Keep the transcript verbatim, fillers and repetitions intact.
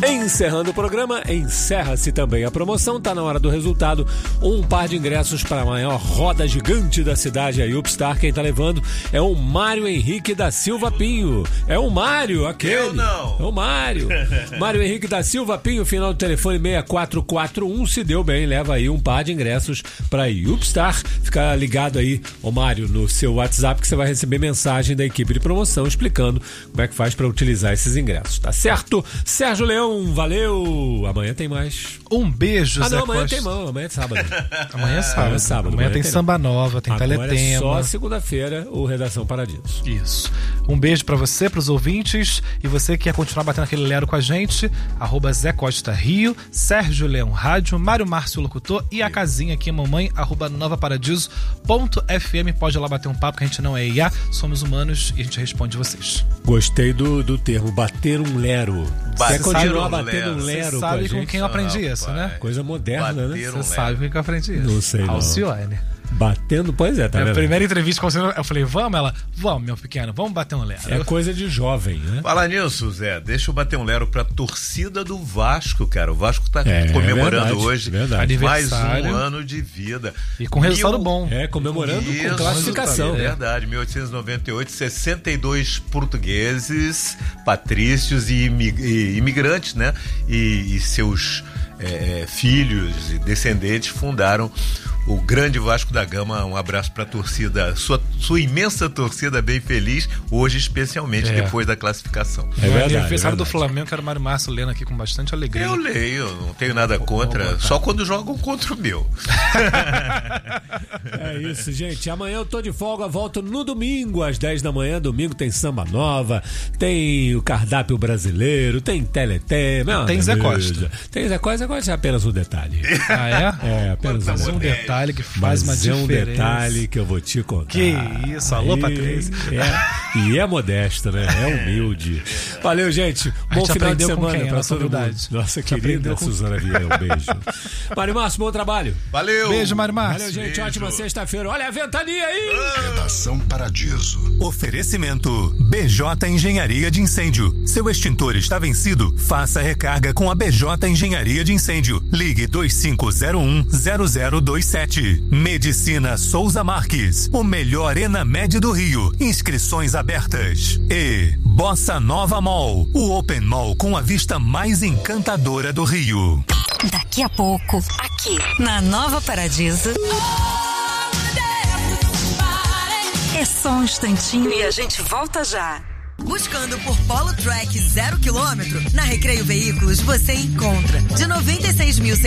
Encerrando o programa, encerra-se também a promoção. Tá na hora do resultado. Um par de ingressos para a maior roda gigante da cidade, a Upstar. Quem tá levando é o Mário Henrique da Silva Pinho. É o Mário, aquele. Eu não. É o Mário. Mário Henrique da Silva Pinho, final do telefone seis quatro quatro um. Se deu bem, leva aí um par de ingressos para a Upstar. Fica ligado aí, ô Mário, no seu WhatsApp, que você vai receber mensagem da equipe de promoção explicando como é que faz para utilizar esses ingressos. Tá certo? Sérgio Leão, valeu! Amanhã tem mais. Um beijo, Ah, Zé não, amanhã Costa. tem não, amanhã é sábado. Amanhã é sábado. Amanhã é sábado. Amanhã tem tem samba nova, tem Agora teletema. é só segunda-feira o Redação Paradiso. Isso. Um beijo pra você, pros ouvintes. E você que quer continuar batendo aquele lero com a gente, arroba Zé Costa Rio, Sérgio Leão Rádio, Mário Márcio Locutor e a casinha aqui, mamãe, arroba nova paradiso ponto f m. Pode ir lá bater um papo, que a gente não é I A, somos humanos e a gente responde vocês. Gostei do, do termo, bater um lero. Bater Você continuar um batendo um lero. lero Você com a sabe gente? com quem eu aprendi Ah, isso, pai. né? Coisa moderna, Bater né? um Você sabe com quem eu aprendi isso. Não sei, não. Alcione. Batendo, pois é, tá Na vendo? primeira entrevista com você, eu falei, vamos? Ela, vamos, meu pequeno, vamos bater um lero. É coisa de jovem, né? Falar nisso, Zé, deixa eu bater um lero pra torcida do Vasco, cara. O Vasco tá É, comemorando verdade, hoje verdade. mais um Aniversário. ano de vida. E com resultado Mil- bom. É, comemorando Isso, com classificação. é verdade, mil oitocentos e noventa e oito, sessenta e dois portugueses, patrícios e imi- e imigrantes, né? E, e seus é, filhos e descendentes fundaram o grande Vasco da Gama. Um abraço para a torcida, sua, sua imensa torcida bem feliz, hoje especialmente É. depois da classificação. É verdade, Aniversário é do verdade. Flamengo, que era o Mário Márcio lendo aqui com bastante alegria. Eu leio, não tenho nada contra, botar. só quando jogam contra o meu. É isso, gente. Amanhã eu tô de folga, volto no domingo, às dez da manhã. Domingo tem samba nova, tem o cardápio brasileiro, tem teletema. Tem Zé Costa. Tem Zé Costa, Zé Costa é apenas um detalhe. Ah, é? É, apenas Quanta um Um detalhe. detalhe que Mas faz uma é diferença. um detalhe que eu vou te contar. Que isso, alô, Aí, Patrícia. É, e é modesto, né? É humilde. Valeu, gente. A Bom gente final de aprendeu com semana quem? A pra nossa todo mundo. humildade. Nossa A gente querida aprendeu com- Suzana Vieira, um beijo. Mário Márcio, bom trabalho. Valeu! Beijo, Mário Márcio. Valeu, gente. Beijo. Ótima sexta-feira. Olha a ventania aí! Redação Paradiso. Oferecimento B J Engenharia de Incêndio. Seu extintor está vencido? Faça a recarga com a B J Engenharia de Incêndio. Ligue dois cinco zero um zero zero dois sete. Medicina Souza Marques. O melhor Enamed do Rio. Inscrições abertas. E Bossa Nova Mall. O Open Mall com a vista mais encantadora do Rio. Daqui a pouco, aqui na Nova Paradiso. É só um instantinho e a gente volta já. Buscando por Polo Track zero quilômetro? Na Recreio Veículos você encontra de noventa e seis mil